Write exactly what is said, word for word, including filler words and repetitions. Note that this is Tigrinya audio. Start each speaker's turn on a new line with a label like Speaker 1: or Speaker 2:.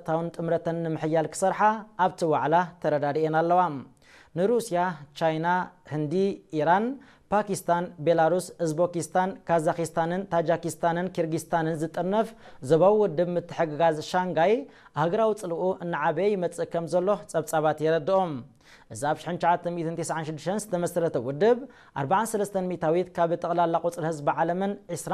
Speaker 1: ፀጥታውን ጥምረትን ንምሕያል ክሰርሓ ኣብቲ ዋዕላ ተረዳዲአን ኣለዋ ንሩስያ ቻይና ህንዲ ኢራን ፓኪስታን ቤላሩስ ኡዝቤኪስታን ካዛክስታንን ታጃኪስታንን ኪርጊስታንን ዝጥርነፍ ዘባው ውድብ ምትሕግጋዝ ሻንጋይ ሃገራዊ ጽልኡ እናዓበይ ይመጽእ ከም ዘሎ ጸብጻባት የረድኦም እዚ ኣብ ሸሕን ትሽዓተ ሚእትን ትስዓን ሽዱሽተን ዝተመስረተ ውድብ ኣርባዓን ሰለስተን ሚእታዊት ካብ ጠቕላላ ቁጽሪ ህዝቢ ዓለምን